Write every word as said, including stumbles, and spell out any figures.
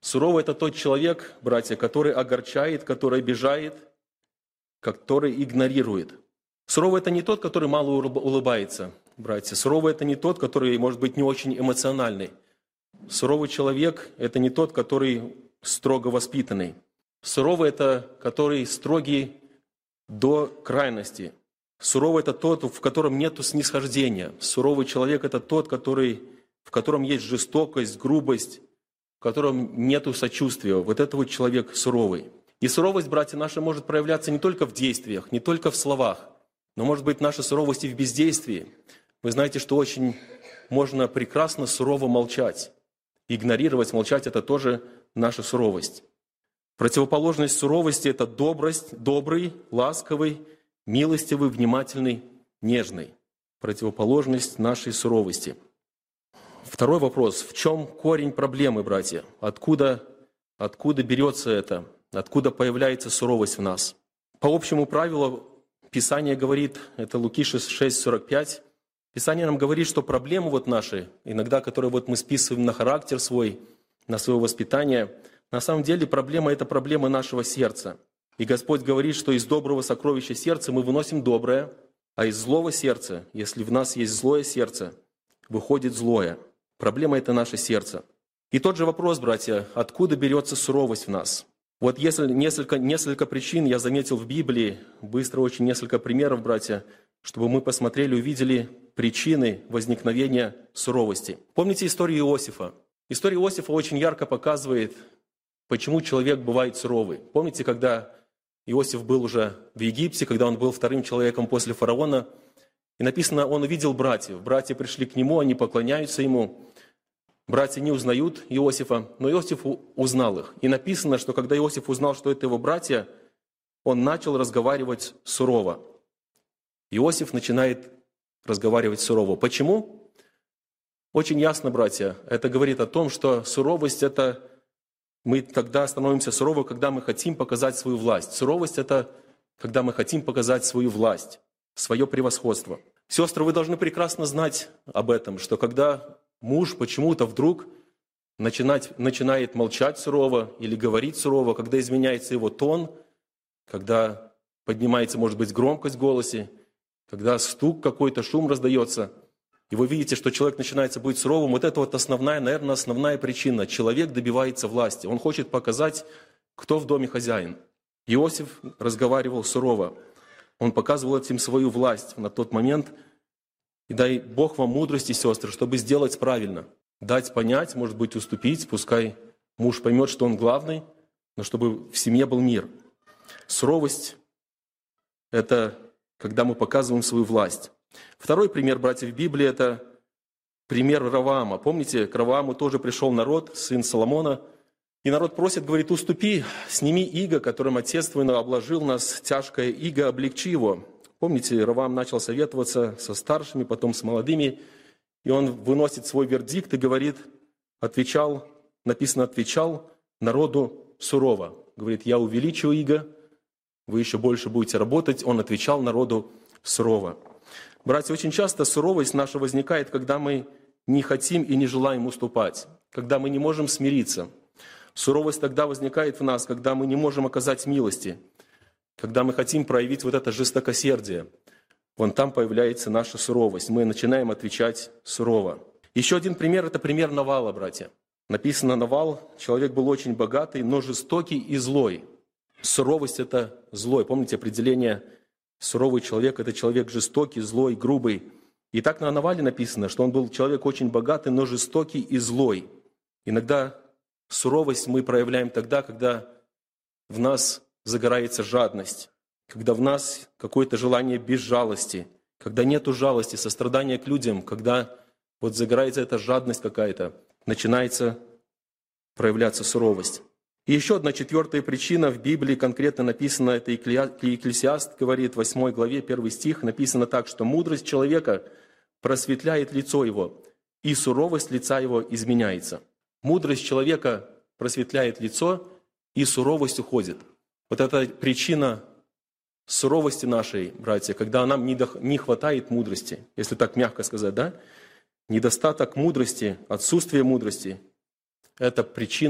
Суровый – это тот человек, братья, который огорчает, который обижает, который игнорирует. Суровый – это не тот, который мало улыбается, братья. Суровый – это не тот, который, может быть, не очень эмоциональный. Суровый человек – это не тот, который строго воспитанный. Суровый – это который строгий до крайности. Суровый – это тот, в котором нет снисхождения. Суровый человек – это тот, который, в котором есть жестокость, грубость, в котором нет сочувствия. Вот это вот человек суровый. И суровость, братья наши, может проявляться не только в действиях, не только в словах, но может быть наша суровость и в бездействии. Вы знаете, что очень можно прекрасно сурово молчать. Игнорировать, молчать – это тоже наша суровость. Противоположность суровости – это добрость, добрый, ласковый, милостивый, внимательный, нежный. Противоположность нашей суровости. Второй вопрос. В чем корень проблемы, братья? Откуда, откуда берется это? Откуда появляется суровость в нас? По общему правилу Писание говорит, это Луки шесть сорок пять, Писание нам говорит, что проблемы вот наши, иногда, которые вот мы списываем на характер свой, на свое воспитание, на самом деле проблема – это проблема нашего сердца. И Господь говорит, что из доброго сокровища сердца мы выносим доброе, а из злого сердца, если в нас есть злое сердце, выходит злое. Проблема – это наше сердце. И тот же вопрос, братья, откуда берется суровость в нас? Вот если несколько, несколько причин я заметил в Библии, быстро очень несколько примеров, братья, чтобы мы посмотрели, увидели причины возникновения суровости. Помните историю Иосифа? История Иосифа очень ярко показывает, почему человек бывает суровый. Помните, когда Иосиф был уже в Египте, когда он был вторым человеком после фараона, и написано, он увидел братьев. Братья пришли к нему, они поклоняются ему. Братья не узнают Иосифа, но Иосиф узнал их. И написано, что когда Иосиф узнал, что это его братья, он начал разговаривать сурово. Иосиф начинает разговаривать сурово. Почему? Очень ясно, братья. Это говорит о том, что суровость – это мы тогда становимся суровы, когда мы хотим показать свою власть. Суровость – это когда мы хотим показать свою власть, свое превосходство. Сестры, вы должны прекрасно знать об этом, что когда муж почему-то вдруг начинать, начинает молчать сурово или говорить сурово, когда изменяется его тон, когда поднимается, может быть, громкость в голосе, когда стук какой-то, шум раздается, и вы видите, что человек начинает быть суровым, вот это вот основная, наверное, основная причина. Человек добивается власти. Он хочет показать, кто в доме хозяин. Иосиф разговаривал сурово. Он показывал этим свою власть на тот момент. И дай Бог вам мудрости, сестры, чтобы сделать правильно. Дать понять, может быть, уступить, пускай муж поймет, что он главный, но чтобы в семье был мир. Суровость – это когда мы показываем свою власть. Второй пример, братья, в Библии – это пример Ровоама. Помните, к Ровоаму тоже пришел народ, сын Соломона, и народ просит, говорит, уступи, сними иго, которым отец твой обложил нас, тяжкое иго, облегчи его. Помните, Ровоам начал советоваться со старшими, потом с молодыми, и он выносит свой вердикт и говорит, отвечал, написано, отвечал народу сурово. Говорит, я увеличу иго, вы еще больше будете работать. Он отвечал народу сурово. Братья, очень часто суровость наша возникает, когда мы не хотим и не желаем уступать, когда мы не можем смириться. Суровость тогда возникает в нас, когда мы не можем оказать милости, когда мы хотим проявить вот это жестокосердие. Вон там появляется наша суровость. Мы начинаем отвечать сурово. Еще один пример – это пример Навала, братья. Написано, Навал, человек был очень богатый, но жестокий и злой. Суровость – это злой. Помните определение? Суровый человек – это человек жестокий, злой, грубый. И так на Навале написано, что он был человек очень богатый, но жестокий и злой. Иногда суровость мы проявляем тогда, когда в нас загорается жадность, когда в нас какое-то желание без жалости, когда нету жалости, сострадания к людям, когда вот загорается эта жадность какая-то, начинается проявляться суровость. И еще одна четвертая причина в Библии конкретно написана, это Екклесиаст говорит в восьмой главе, первый стих, написано так, что мудрость человека просветляет лицо его, и суровость лица его изменяется. Мудрость человека просветляет лицо, и суровость уходит. Вот это причина суровости нашей, братья, когда нам не хватает мудрости, если так мягко сказать, да? Недостаток мудрости, отсутствие мудрости – это причина